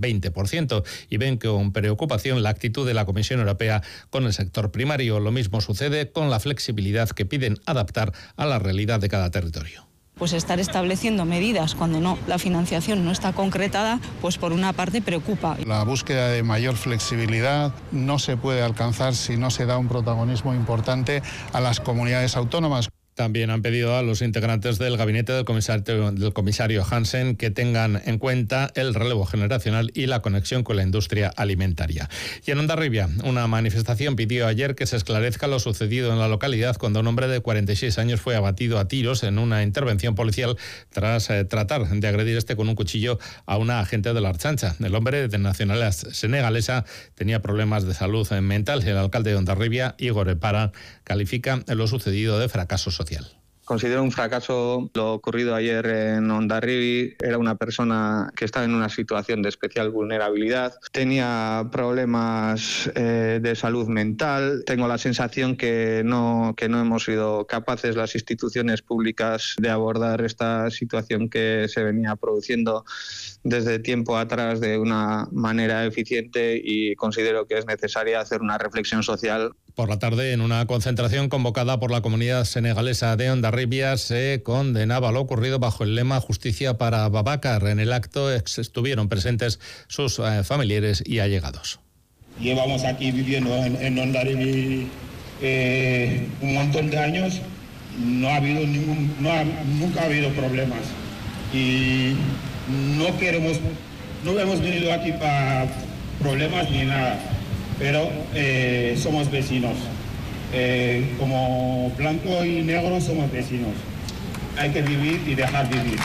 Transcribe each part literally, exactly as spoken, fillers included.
veinte por ciento y ven con preocupación la actitud de la Comisión Europea con el sector primario. Lo mismo sucede con la flexibilidad que piden adaptar a la realidad de cada territorio. Pues estar estableciendo medidas cuando no, la financiación no está concretada, pues por una parte preocupa. La búsqueda de mayor flexibilidad no se puede alcanzar si no se da un protagonismo importante a las comunidades autónomas. También han pedido a los integrantes del gabinete del comisario, del comisario Hansen que tengan en cuenta el relevo generacional y la conexión con la industria alimentaria. Y en Hondarribia, una manifestación pidió ayer que se esclarezca lo sucedido en la localidad cuando un hombre de cuarenta y seis años fue abatido a tiros en una intervención policial tras eh, tratar de agredir este con un cuchillo a una agente de la Ertzaintza. El hombre, de nacionalidad senegalesa, tenía problemas de salud mental. El alcalde de Hondarribia, Igor Epara, califica lo sucedido de fracaso social. Considero un fracaso lo ocurrido ayer en Hondarribia. Era una persona que estaba en una situación de especial vulnerabilidad, tenía problemas eh, de salud mental. Tengo la sensación que no, que no hemos sido capaces las instituciones públicas de abordar esta situación que se venía produciendo desde tiempo atrás de una manera eficiente, y considero que es necesaria hacer una reflexión social. Por la tarde, en una concentración convocada por la comunidad senegalesa de Hondarribia, se condenaba lo ocurrido bajo el lema Justicia para Babacar. En el acto estuvieron presentes sus eh, familiares y allegados. Llevamos aquí viviendo en, en Hondarribia eh, un montón de años. No ha habido ningún, no ha, nunca ha habido problemas. Y no queremos, no hemos venido aquí para problemas ni nada. Pero eh, somos vecinos, eh, como blanco y negro somos vecinos. Hay que vivir y dejar vivir.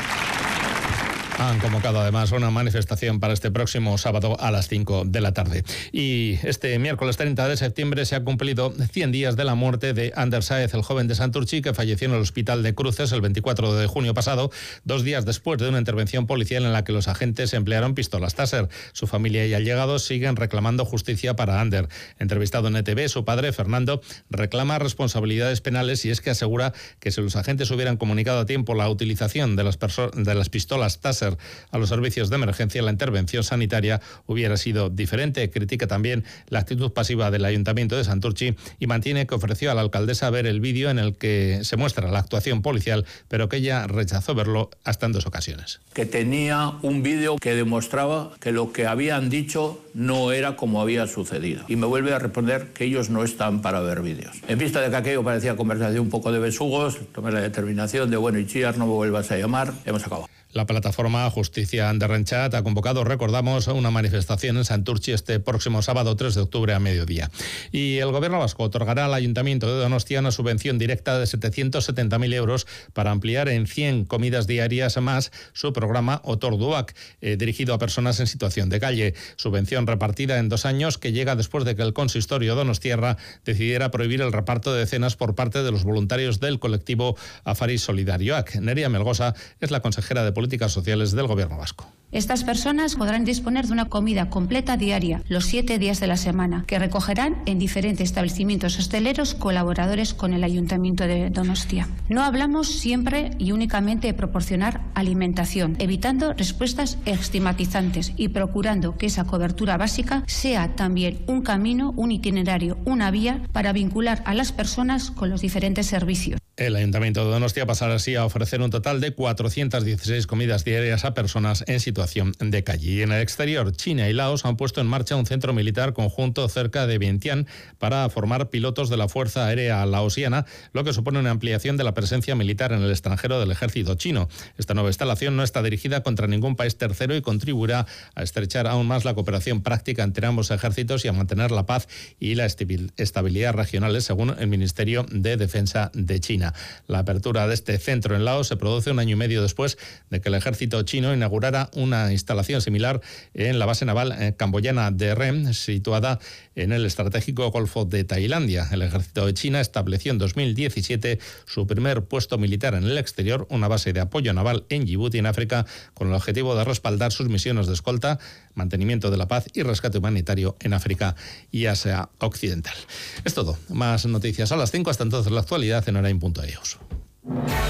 Han convocado además una manifestación para este próximo sábado a las cinco de la tarde. Y este miércoles treinta de septiembre se ha cumplido cien días de la muerte de Ander Sáez, el joven de Santurtzi, que falleció en el hospital de Cruces el veinticuatro de junio pasado, dos días después de una intervención policial en la que los agentes emplearon pistolas Taser. Su familia y allegados siguen reclamando justicia para Ander. Entrevistado en E T V, su padre, Fernando, reclama responsabilidades penales y es que asegura que si los agentes hubieran comunicado a tiempo la utilización de las, de las pistolas Taser a los servicios de emergencia, la intervención sanitaria hubiera sido diferente. Critica también la actitud pasiva del Ayuntamiento de Santurtzi y mantiene que ofreció a la alcaldesa ver el vídeo en el que se muestra la actuación policial, pero que ella rechazó verlo hasta en dos ocasiones. Que tenía un vídeo que demostraba que lo que habían dicho no era como había sucedido. Y me vuelve a responder que ellos no están para ver vídeos. En vista de que aquello parecía conversación un poco de besugos, tomé la determinación de, bueno, Itziar, no me vuelvas a llamar, hemos acabado. La plataforma Justicia Anderrenchat ha convocado, recordamos, una manifestación en Santurtzi este próximo sábado tres de octubre a mediodía. Y el Gobierno vasco otorgará al Ayuntamiento de Donostia una subvención directa de setecientos setenta mil euros para ampliar en cien comidas diarias más su programa Otorduak, eh, dirigido a personas en situación de calle. Subvención repartida en dos años que llega después de que el consistorio donostiarra decidiera prohibir el reparto de cenas por parte de los voluntarios del colectivo Afari Solidarioak. Nerea Melgosa es la consejera de Políticas Sociales del Gobierno vasco. Estas personas podrán disponer de una comida completa diaria los siete días de la semana, que recogerán en diferentes establecimientos hosteleros colaboradores con el Ayuntamiento de Donostia. No hablamos siempre y únicamente de proporcionar alimentación, evitando respuestas estigmatizantes y procurando que esa cobertura básica sea también un camino, un itinerario, una vía para vincular a las personas con los diferentes servicios. El Ayuntamiento de Donostia pasará así a ofrecer un total de cuatrocientas dieciséis comidas diarias a personas en situación de calle. Y en el exterior, China y Laos han puesto en marcha un centro militar conjunto cerca de Vientiane para formar pilotos de la Fuerza Aérea Laosiana, lo que supone una ampliación de la presencia militar en el extranjero del ejército chino. Esta nueva instalación no está dirigida contra ningún país tercero y contribuirá a estrechar aún más la cooperación práctica entre ambos ejércitos y a mantener la paz y la estabilidad regionales, según el Ministerio de Defensa de China. La apertura de este centro en Laos se produce un año y medio después de que el ejército chino inaugurara una instalación similar en la base naval camboyana de Rem, situada en el estratégico Golfo de Tailandia. El ejército de China estableció en dos mil diecisiete su primer puesto militar en el exterior, una base de apoyo naval en Djibouti, en África, con el objetivo de respaldar sus misiones de escolta, mantenimiento de la paz y rescate humanitario en África y Asia Occidental. Es todo. Más noticias a las cinco. Hasta entonces la actualidad en Orain punto e u.